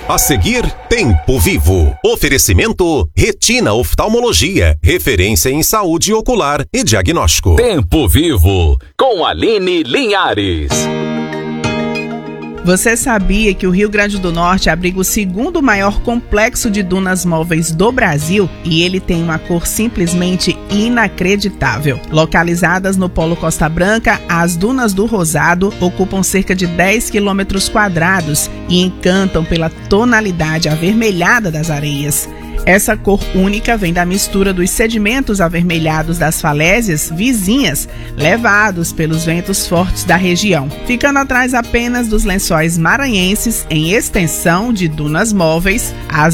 A seguir, Tempo Vivo. Oferecimento Retina Oftalmologia, referência em saúde ocular e diagnóstico. Tempo Vivo, com Aline Linhares. Você sabia que o Rio Grande do Norte abriga o segundo maior complexo de dunas móveis do Brasil e ele tem uma cor simplesmente inacreditável? Localizadas no Polo Costa Branca, as Dunas do Rosado ocupam cerca de 10 quilômetros quadrados e encantam pela tonalidade avermelhada das areias. Essa cor única vem da mistura dos sedimentos avermelhados das falésias vizinhas, levados pelos ventos fortes da região, ficando atrás apenas dos lençóis maranhenses em extensão de dunas móveis. As